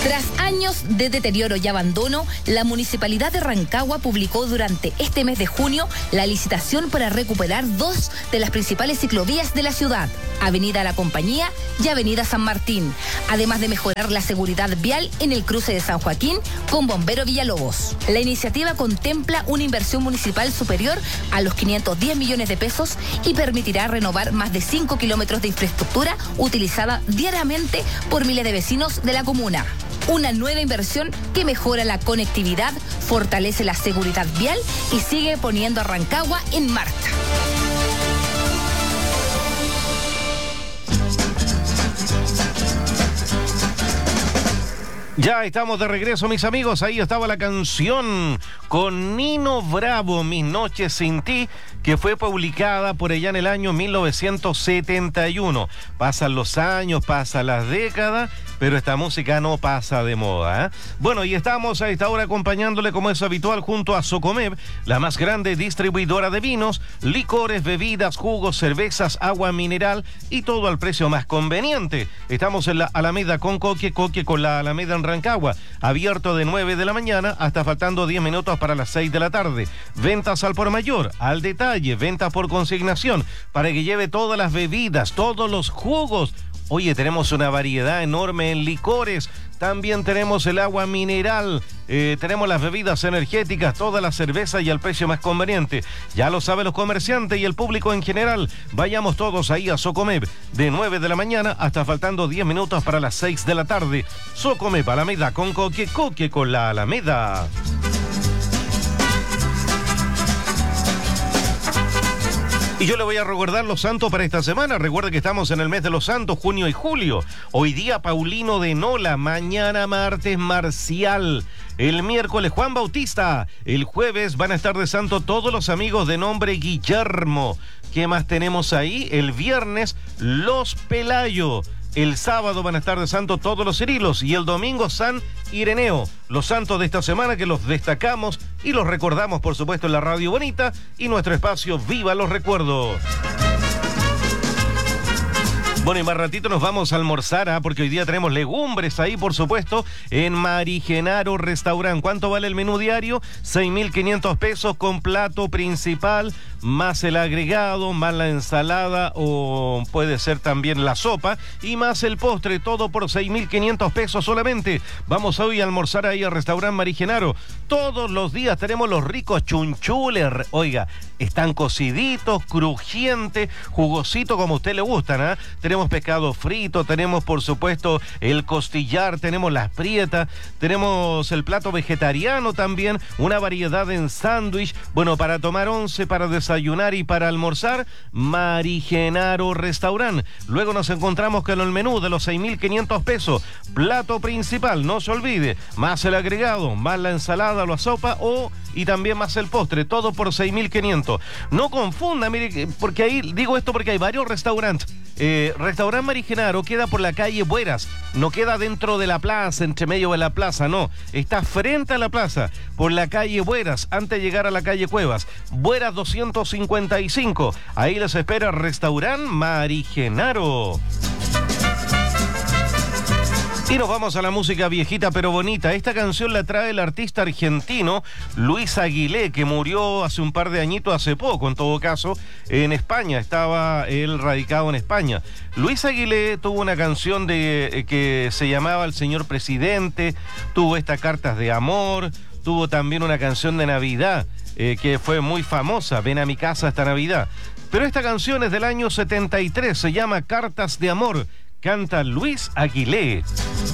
Tras años de deterioro y abandono, la Municipalidad de Rancagua publicó durante este mes de junio la licitación para recuperar dos de las principales ciclovías de la ciudad, Avenida La Compañía y Avenida San Martín, además de mejorar la seguridad vial en el cruce de San Joaquín con Bombero Villalobos. La iniciativa contempla una inversión municipal superior a los 510 millones de pesos y permitirá renovar más de 5 kilómetros de infraestructura utilizada diariamente por miles de vecinos de la comuna. Una nueva inversión que mejora la conectividad, fortalece la seguridad vial y sigue poniendo a Rancagua en marcha. Ya estamos de regreso, mis amigos. Ahí estaba la canción con Nino Bravo, Mis noches sin ti, que fue publicada por allá en el año 1971. Pasan los años, pasan las décadas, pero esta música no pasa de moda, ¿eh? Bueno, y estamos a esta hora acompañándole, como es habitual, junto a Socomev, la más grande distribuidora de vinos, licores, bebidas, jugos, cervezas, agua mineral y todo al precio más conveniente. Estamos en la Alameda con Coque con la Alameda en Rancagua, abierto de 9 de la mañana hasta faltando 10 minutos para las 6 de la tarde. Ventas al por mayor, al detalle, ventas por consignación, para que lleve todas las bebidas, todos los jugos. Oye, tenemos una variedad enorme en licores, también tenemos el agua mineral, tenemos las bebidas energéticas, toda la cerveza y al precio más conveniente. Ya lo saben los comerciantes y el público en general. Vayamos todos ahí a Socomev, de 9 de la mañana hasta faltando 10 minutos para las 6 de la tarde. Socomev, Alameda con Coque con la Alameda. Y yo le voy a recordar los santos para esta semana. Recuerde que estamos en el mes de los santos, junio y julio. Hoy día Paulino de Nola, mañana martes Marcial, el miércoles Juan Bautista, el jueves van a estar de santo todos los amigos de nombre Guillermo. ¿Qué más tenemos ahí? El viernes los Pelayo. El sábado van a estar de santo todos los Cirilos y el domingo San Ireneo. Los santos de esta semana que los destacamos y los recordamos, por supuesto, en la Radio Bonita y nuestro espacio Viva los Recuerdos. Bueno, y más ratito nos vamos a almorzar, porque hoy día tenemos legumbres ahí, por supuesto, en Marigenaro Restaurant. ¿Cuánto vale el menú diario? 6.500 pesos con plato principal, más el agregado, más la ensalada o puede ser también la sopa y más el postre, todo por 6.500 pesos solamente. Vamos hoy a almorzar ahí al Restaurant Marigenaro. Todos los días tenemos los ricos chunchules. Oiga, están cociditos, crujientes, jugositos como a usted le gustan, ¿eh? Tenemos pescado frito, tenemos por supuesto el costillar, tenemos las prietas, tenemos el plato vegetariano también, una variedad en sándwich, bueno, para tomar once, para desayunar y para almorzar, Marigenaro Restaurant. Luego nos encontramos con el menú de los 6.500 pesos, plato principal, no se olvide, más el agregado, más la ensalada o la sopa y también más el postre, todo por 6.500. No confunda, mire, porque ahí digo esto porque hay varios restaurantes. Restaurant Marigenaro queda por la calle Bueras, no queda dentro de la plaza, entre medio de la plaza, no, está frente a la plaza, por la calle Bueras, antes de llegar a la calle Cuevas, Bueras 255, ahí les espera Restaurant Marigenaro. Y nos vamos a la música viejita pero bonita. Esta canción la trae el artista argentino Luis Aguilé, que murió hace un par de añitos, hace poco en todo caso, en España. Estaba él radicado en España. Luis Aguilé tuvo una canción que se llamaba El Señor Presidente, tuvo estas Cartas de Amor, tuvo también una canción de Navidad que fue muy famosa, Ven a mi casa esta Navidad. Pero esta canción es del año 73, se llama Cartas de Amor. Canta Luis Aguilé.